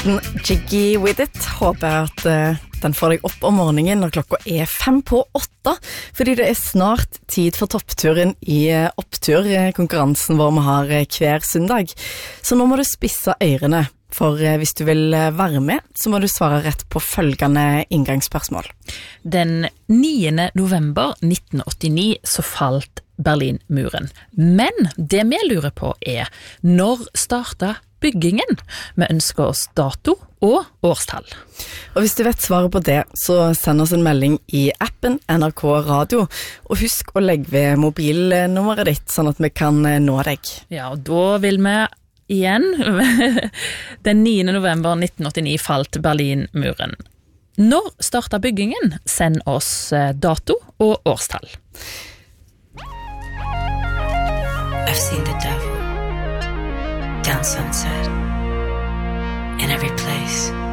låten Jiggy With It. Håper at den får deg opp om morgenen når klokka 7:05, fordi det snart tid for toppturen i Opptur, konkurransen vår vi har hver søndag. Så nå må du spisse ørene, for hvis du vil være med, så må du svare rett på følgende inngangsspørsmål. Den 9. november 1989 så falt Berlinmuren. Men det vi lurer på når startet byggingen? Vi ønsker oss dato og årstall. Og hvis du vet svaret på det, så send oss en melding i appen NRK Radio, og husk å legge ved mobilnummeret ditt, sånn at vi kan nå deg. Ja, og da vil vi igjen, den 9. november 1989 falt Berlinmuren. Når startet byggingen? Send oss dato og årstall. I've seen the devil down sunset in every place.